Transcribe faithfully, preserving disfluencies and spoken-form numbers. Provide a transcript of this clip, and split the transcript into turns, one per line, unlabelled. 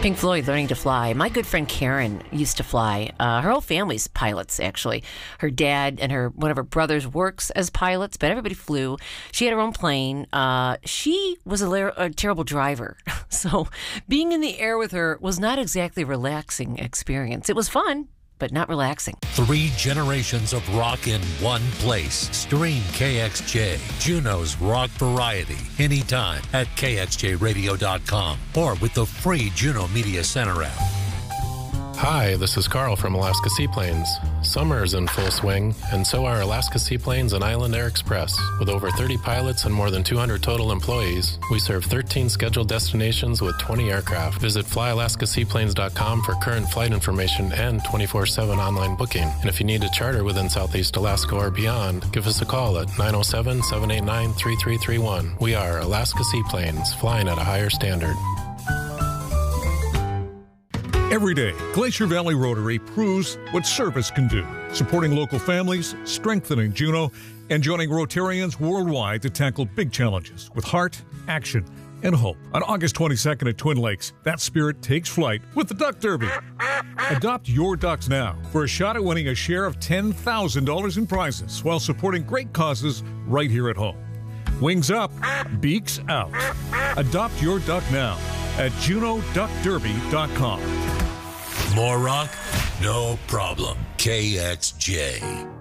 Pink Floyd, Learning to Fly. My good friend Karen used to fly. Uh, her whole family's pilots, actually. Her dad and her one of her brothers works as pilots, but everybody flew. She had her own plane. Uh, she was a, la- a terrible driver. So being in the air with her was not exactly a relaxing experience. It was fun, but not relaxing.
Three generations of rock in one place. Stream K X J, Juneau's rock variety, anytime at K X J radio dot com or with the free Juneau Media Center app.
Hi, this is Carl from Alaska Seaplanes. Summer is in full swing, and so are Alaska Seaplanes and Island Air Express. With over thirty pilots and more than two hundred total employees, we serve thirteen scheduled destinations with twenty aircraft. Visit fly alaska seaplanes dot com for current flight information and twenty-four seven online booking. And if you need to charter within Southeast Alaska or beyond, give us a call at nine oh seven, seven eight nine, three three three one. We are Alaska Seaplanes, flying at a higher standard.
Every day, Glacier Valley Rotary proves what service can do, supporting local families, strengthening Juneau, and joining Rotarians worldwide to tackle big challenges with heart, action, and hope. On August twenty-second at Twin Lakes, that spirit takes flight with the Duck Derby. Adopt your ducks now for a shot at winning a share of ten thousand dollars in prizes while supporting great causes right here at home. Wings up, beaks out. Adopt your duck now at juneau duck derby dot com.
More rock? No problem. K X J.